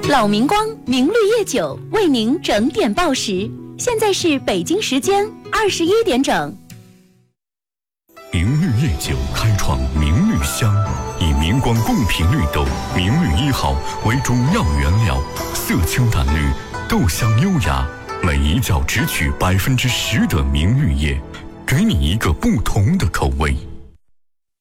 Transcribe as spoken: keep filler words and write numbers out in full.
老明光明绿叶酒为您整点报时，现在是北京时间二十一点整。 明绿叶酒开创明绿香，以明光贡品绿豆明绿一号为主要原料，色清淡绿，豆香优雅，每一窖只取百分之十的明绿叶，给你一个不同的口味。